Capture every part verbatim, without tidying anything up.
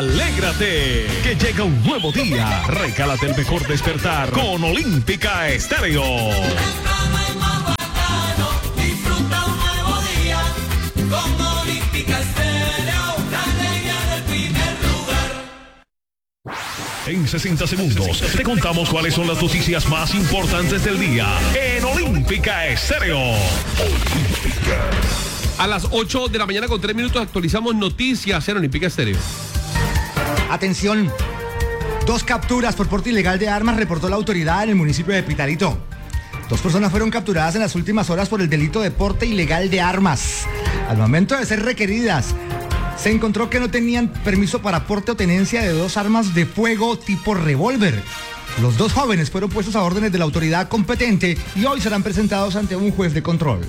Alégrate, que llega un nuevo día. Recálate el mejor despertar con Olímpica Estéreo. Disfruta un nuevo día con Olímpica Estéreo, la alegría del primer lugar. En sesenta segundos te contamos cuáles son las noticias más importantes del día en Olímpica Estéreo. Olímpica. A las ocho de la mañana con tres minutos actualizamos noticias en Olímpica Estéreo. Atención, dos capturas por porte ilegal de armas reportó la autoridad en el municipio de Pitalito. Dos personas fueron capturadas en las últimas horas por el delito de porte ilegal de armas. Al momento de ser requeridas, se encontró que no tenían permiso para porte o tenencia de dos armas de fuego tipo revólver. Los dos jóvenes fueron puestos a órdenes de la autoridad competente y hoy serán presentados ante un juez de control.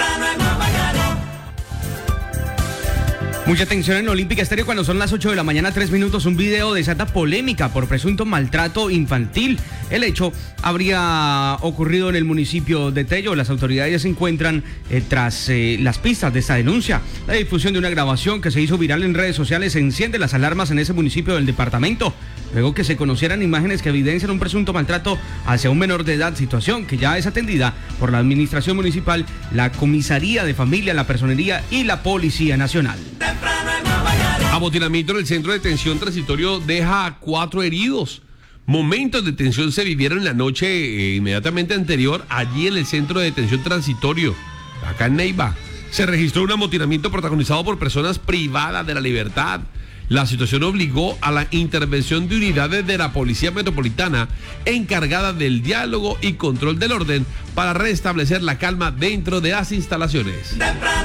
Mucha atención en Olímpica Estéreo cuando son las ocho de la mañana, tres minutos. Un video desata polémica por presunto maltrato infantil. El hecho habría ocurrido en el municipio de Tello. Las autoridades se encuentran eh, tras eh, las pistas de esta denuncia. La difusión de una grabación que se hizo viral en redes sociales enciende las alarmas en ese municipio del departamento. Luego que se conocieran imágenes que evidencian un presunto maltrato hacia un menor de edad, situación que ya es atendida por la administración municipal, la comisaría de familia, la personería y la Policía Nacional. Amotinamiento en el centro de detención transitorio deja a cuatro heridos. Momentos de tensión se vivieron en la noche eh, inmediatamente anterior allí en el centro de detención transitorio, acá en Neiva. Se registró un amotinamiento protagonizado por personas privadas de la libertad. La situación obligó a la intervención de unidades de la Policía Metropolitana encargada del diálogo y control del orden para restablecer la calma dentro de las instalaciones.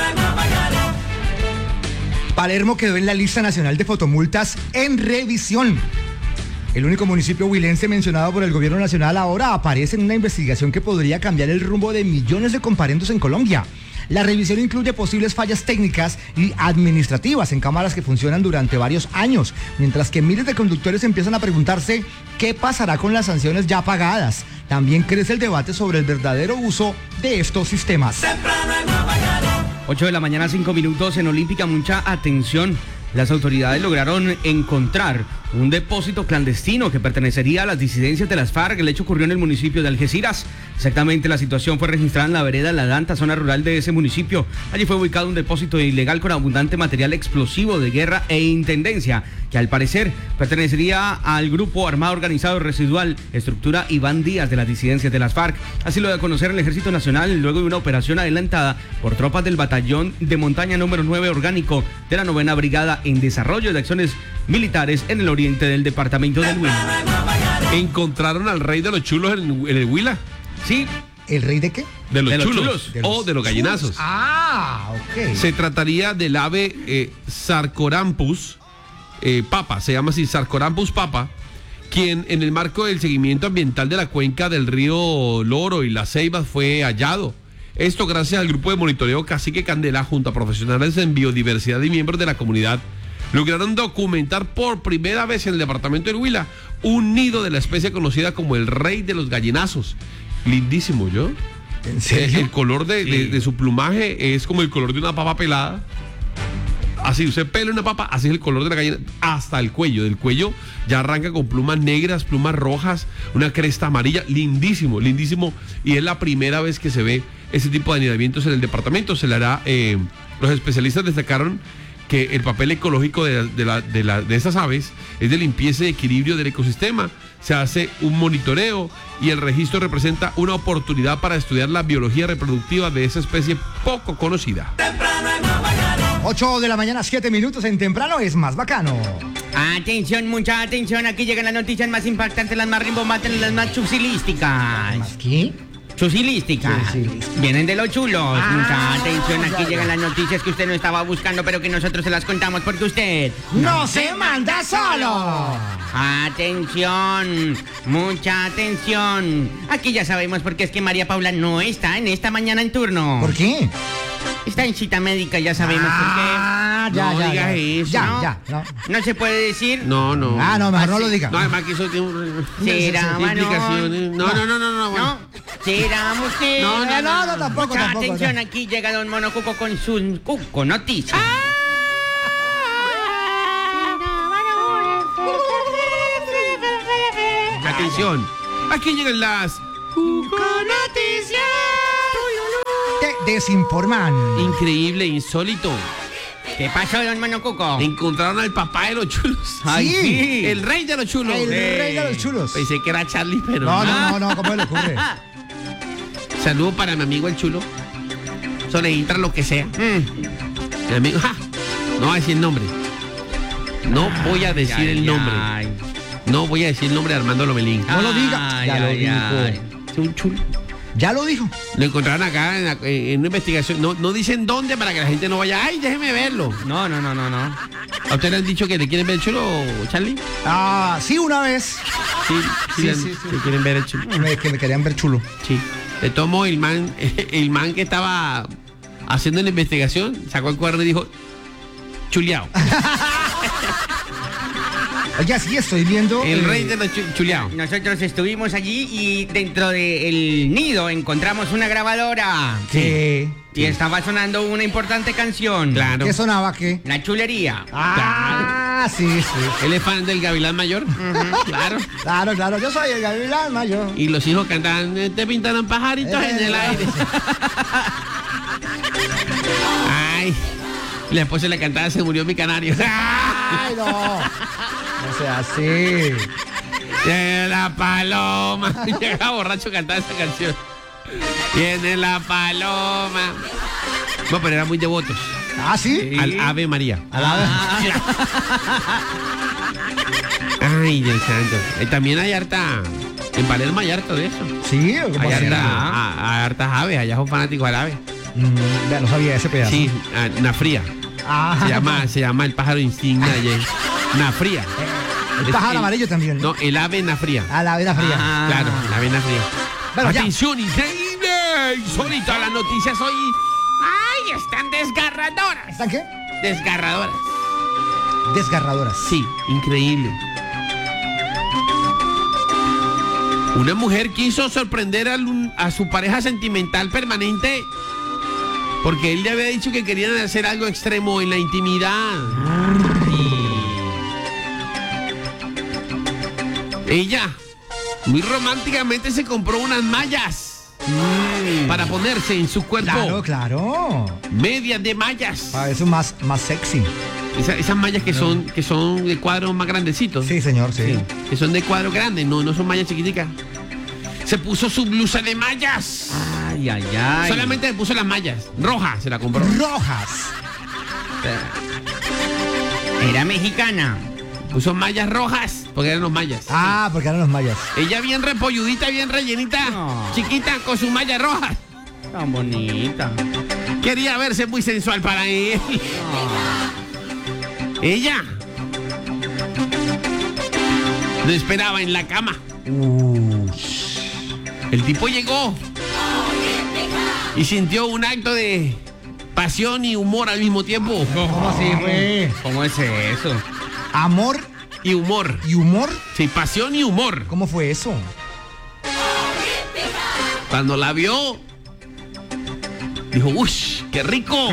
Palermo quedó en la lista nacional de fotomultas en revisión. El único municipio huilense mencionado por el gobierno nacional ahora aparece en una investigación que podría cambiar el rumbo de millones de comparendos en Colombia. La revisión incluye posibles fallas técnicas y administrativas en cámaras que funcionan durante varios años, mientras que miles de conductores empiezan a preguntarse qué pasará con las sanciones ya pagadas. También crece el debate sobre el verdadero uso de estos sistemas. ocho de la mañana, cinco minutos en Olímpica. Mucha atención. Las autoridades lograron encontrar un depósito clandestino que pertenecería a las disidencias de las FARC. El hecho ocurrió en el municipio de Algeciras. Exactamente, la situación fue registrada en la vereda La Danta, zona rural de ese municipio. Allí fue ubicado un depósito ilegal con abundante material explosivo de guerra e intendencia, que al parecer pertenecería al grupo armado organizado residual, estructura Iván Díaz de las disidencias de las FARC. Así lo dio a conocer el Ejército Nacional luego de una operación adelantada por tropas del batallón de montaña número nueve orgánico de la novena brigada en desarrollo de acciones militares en el oriente del departamento del Huila. ¿Encontraron al rey de los chulos en, en el Huila? Sí. ¿El rey de qué? De los, de los chulos, chulos. De los, o de los gallinazos. Ah, ok. Se trataría del ave eh, Sarcorampus eh, papa, se llama así, Sarcorampus papa, quien en el marco del seguimiento ambiental de la cuenca del río Loro y las Ceibas fue hallado. Esto gracias al grupo de monitoreo Cacique Candela junto a profesionales en biodiversidad y miembros de la comunidad. Lograron documentar por primera vez en el departamento del Huila un nido de la especie conocida como el rey de los gallinazos. Lindísimo, ¿yo? ¿En serio? El color de, Sí. de, de su plumaje es como el color de una papa pelada. Así, usted pela una papa, así es el color de la gallina, hasta el cuello. Del cuello ya arranca con plumas negras, plumas rojas, una cresta amarilla. Lindísimo, lindísimo. Y es la primera vez que se ve ese tipo de anidamientos en el departamento. Se le hará, eh, los especialistas destacaron que el papel ecológico de, de, la, de, la, de estas aves es de limpieza y equilibrio del ecosistema. Se hace un monitoreo y el registro representa una oportunidad para estudiar la biología reproductiva de esa especie poco conocida. ocho de la mañana, siete minutos en Temprano es más bacano. Atención, mucha atención. Aquí llegan las noticias más impactantes, las más rimbombantes, las más chusilísticas. ¿Qué? Chusilísticas. Chusilísticas. Vienen de los chulos. Ah, mucha atención. Aquí ya, llegan ya. las noticias que usted no estaba buscando, pero que nosotros se las contamos porque usted ¡No se manda solo! Atención, mucha atención. Aquí ya sabemos por qué es que María Paula no está en esta mañana en turno. ¿Por qué? Está en cita médica, ya sabemos Ah, por qué. ya, no ya, digas ya. eso. Ya, ¿no? ya, no. No se puede decir. No, no. Ah, no, mejor no lo diga. No, además que eso tiene un... Será, varón. implicaciones. No, no, no, no, no. ¿No? ¿Será mujer? No, no, no, no, tampoco, Mucha tampoco, atención, no. aquí llega Don Mono Cuco con sus Cuco Noticias. Atención. Aquí llegan las Cuconoticias. Te desinforman. Increíble, insólito. ¿Qué pasó, don Mano Cuco? Encontraron al papá de los chulos. Ay, sí. El rey de los chulos. El Eh, rey de los chulos. Pensé que era Charlie, pero No, no, no, no, ¿cómo le ocurre? Saludo para mi amigo el chulo. Eso le entra lo que sea. Mm. Mi amigo, ¡ja! No voy a decir el nombre. No voy a decir Ay, el nombre. ay. No voy a decir el nombre de Armando Lomelín. No lo diga. Ay, Ya lo ay, dijo. ay. Es un chulo. Ya lo dijo. Lo encontraron acá en, la- en una investigación. No, no dicen dónde para que la gente no vaya. ¡Ay, déjeme verlo! No, no, no, no, no. ¿A ustedes le han dicho que le quieren ver el chulo, Charlie? Ah, sí, una vez. Sí, sí, Sí, le han- sí, sí. le quieren ver el chulo. Me- que me querían ver chulo. Sí. Le tomó el man, el man que estaba haciendo la investigación, sacó el cuaderno y dijo, chuleado. Oye, sí, estoy viendo. El eh, rey de los chu- chuleados. Nosotros estuvimos allí y dentro del nido encontramos una grabadora. ¿Qué? Y estaba sonando una importante canción. Claro. ¿Qué sonaba qué? La chulería. Ah, sí, sí. Él es fan del Gavilán Mayor. Claro. Claro, claro, yo soy el gavilán mayor. Y los hijos cantaban, "Eh, te pintaron pajaritos en el aire". Ay. La esposa le cantaba, se murió mi canario. Ay, no. No sea así. Tiene la paloma. Llegaba borracho a cantar esa canción. Tiene la paloma. No, pero eran muy devotos. Ah, sí. Al Ave María. A la- Ay, Dios santo. Eh, también hay harta. En Palermo hay harta de eso. Sí, ¿cómo Hay así? harta, a- a hartas aves. Allá son fanáticos al ave. Mm, vea, no sabía ese pedazo. Sí, a- una fría. Ah, Se llama, se llama el pájaro insignia de una fría. el pájaro amarillo también. No, el ave nafría. A la vena fría. Ah. Claro, la avena fría. Bueno, ya. Atención, increíble. Insólita, las noticias hoy. ¡Ay, están desgarradoras! ¿Están qué? Desgarradoras. Desgarradoras. Sí, increíble. Una mujer quiso sorprender a, un- a su pareja sentimental permanente porque él le había dicho que querían hacer algo extremo en la intimidad. Ella, muy románticamente, se compró unas mallas para ponerse en su cuerpo. Claro, claro. Medias de mallas. Para eso más, más sexy. Esa- esas mallas que son, que son de cuadros más grandecitos. Sí, señor, sí. Sí, que son de cuadro grande, no, no son mallas chiquiticas. Se puso su blusa de mallas. Ay, ay, ay. Solamente le puso las mallas. Roja se la compró. Rojas. Era mexicana. Puso mallas rojas, porque eran los mallas. Ah, porque eran los mayas. Ella bien repolludita, bien rellenita, No. chiquita, con su malla roja. Tan bonita. Quería verse muy sensual para él. Ella lo esperaba en la cama. Uh, El tipo llegó y sintió un acto de pasión y humor al mismo tiempo. ¿Cómo así, güey? ¿Cómo es eso? Amor Y humor. y humor. Sí, pasión y humor. ¿Cómo fue eso? Cuando la vio, dijo, ¡ush! ¡Qué rico!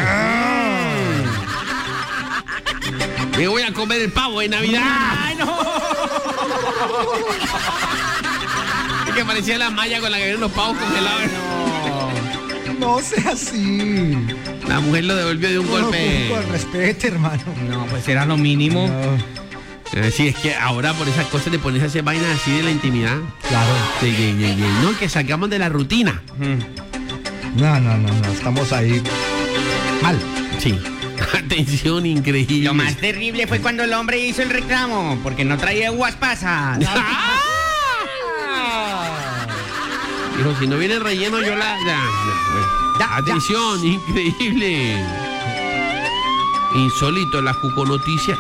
Me voy a comer el pavo de Navidad. ¡Ay, no! Es que parecía la malla con la que vienen los pavos congelados. No sea así. La mujer lo devolvió de un No, golpe. con, con respeto, hermano. No, pues era lo mínimo. No, Eh, Sí, es que ahora por esas cosas le pones a hacer vainas así de la intimidad. claro. Sí, sí, sí, sí. No, que sacamos de la rutina. Mm. No, no, no, no. Estamos ahí mal. Sí. Atención, increíble. Lo más terrible fue cuando el hombre hizo el reclamo, porque no traía uvas pasas. Dijo, si no viene relleno, yo la. Ya, ya, bueno. Ya, Atención, increíble. Insólito, las Cuconoticias.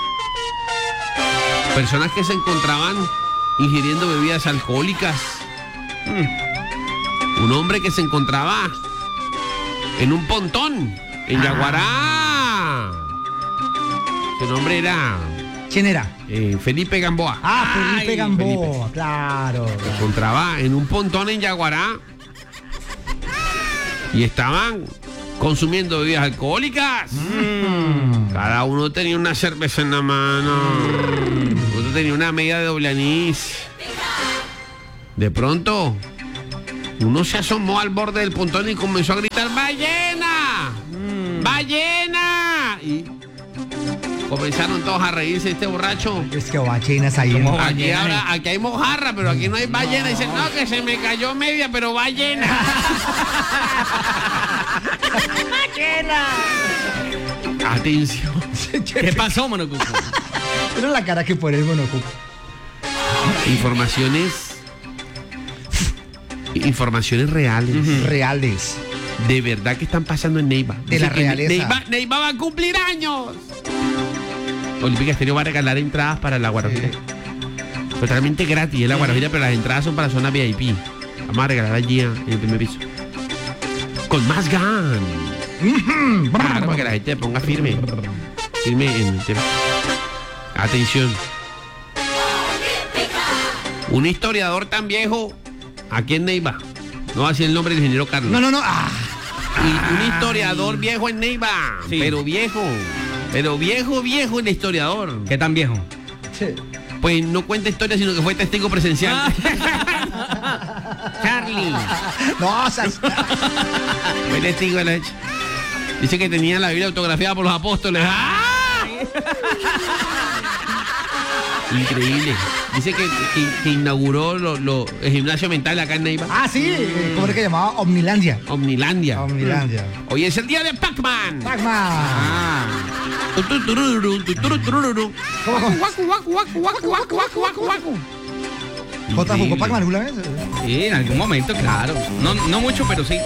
Personas que se encontraban ingiriendo bebidas alcohólicas. Mm. Un hombre que se encontraba en un pontón, en Yaguará. Su nombre era ¿Quién era? eh, Felipe Gamboa. Ah, Felipe Ay, Gamboa. Claro. Se encontraba en un pontón en Yaguará y estaban consumiendo bebidas alcohólicas. Cada uno tenía una cerveza en la mano. Otro tenía una media de doble anís. De pronto, uno se asomó al borde del pontón y comenzó a gritar, ¡ballena! ¡Ballena! Y comenzaron todos a reírse de este borracho. Es que ballenas ahí. en- ¿Cómo va? Aquí Ballena. ahora, aquí hay mojarra, pero aquí no hay ballena. Dice, no, que se me cayó media, pero ballena. Atención. ¿Qué pasó, Monocuco? Mira la cara que pone el monocuco. Informaciones. Informaciones reales. Reales. De verdad que están pasando en Neiva. De la Dice que realeza. Neiva, Neiva va a cumplir años. Olímpica Estéreo va a regalar entradas para la Guarujira. Totalmente gratis, es la Guarujira, pero las entradas son para zona V I P. Vamos a regalar allí en el primer piso. Con más gan. Claro, para que la gente se ponga firme. Firme en el tema. Atención. Un historiador tan viejo aquí en Neiva. No va a decir el nombre del ingeniero Carlos. No, no, no. Ah, Y un historiador viejo en Neiva. Sí. Pero viejo. Pero viejo, viejo el historiador. ¿Qué tan viejo? sí. Pues no cuenta historia, sino que fue testigo presencial. Charlie. No, o sea, Fue testigo de la hecha. Dice que tenía la Biblia autografiada por los apóstoles. ¡Ah! Increíble. Dice que, que- que inauguró lo- lo- el gimnasio mental acá en Neiva. ah, sí. eh, ¿Cómo era que llamaba? Omnilandia. Omnilandia. Omnilandia. Hoy es el día de Pac-Man. Pac-Man. Ah. Tuturururu, tuturururu. ¿Cómo, cómo? Guacu, guacu, guacu, guacu, guacu, guacu, guacu, guacu. ¿Jota jugó Increíble. Pac-Man alguna vez? Sí, en algún momento, claro. No, no mucho, pero sí.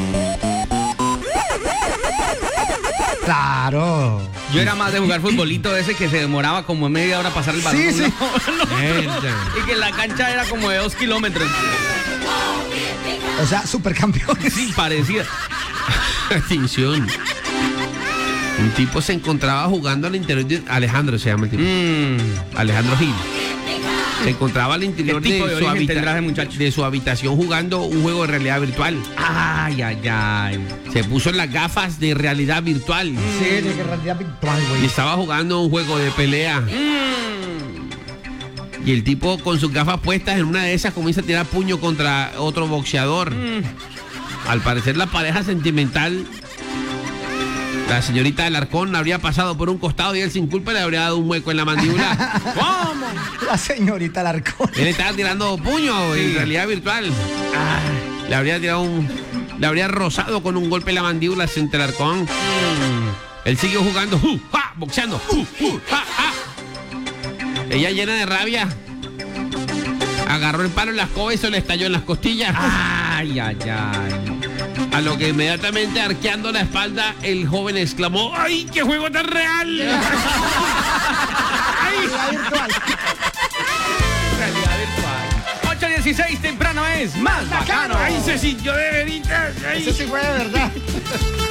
Claro. Yo era más de jugar futbolito ese que se demoraba como media hora pasar el balón. Sí, sí. ¿no? Y que la cancha era como de dos kilómetros. O sea, supercampeones. Sí, parecía. Atención. Un tipo se encontraba jugando al interior de Alejandro, se llama el tipo. Mm. Alejandro Gil. Se encontraba al interior ¿Qué tipo de de, su origen habita- tendrá ese muchacho? de su habitación jugando un juego de realidad virtual. Ay, ay, ay. Se puso las gafas de realidad virtual Sí, de que realidad virtual, y güey. estaba jugando un juego de pelea. Y el tipo con sus gafas puestas en una de esas comienza a tirar puño contra otro boxeador. Al parecer la pareja sentimental, la señorita Alarcón, habría pasado por un costado y él sin culpa le habría dado un hueco en la mandíbula. ¿Cómo? La señorita Larcón. Él estaba tirando puño en realidad virtual. Ah, le habría tirado un. Le habría rozado con un golpe en la mandíbula frente al Alarcón. Él siguió jugando, uh, ja, boxeando. Uh, uh, ja, ja. Ella llena de rabia. Agarró el palo en la escoba y se le estalló en las costillas. Ay, ay, ay. A lo que inmediatamente arqueando la espalda, el joven exclamó: ¡ay, qué juego tan real! La virtual. Realidad virtual. ocho dieciséis temprano es más bacano. ¡Ay, se sintió de veritas! ¡Ay! Eso sí fue de verdad.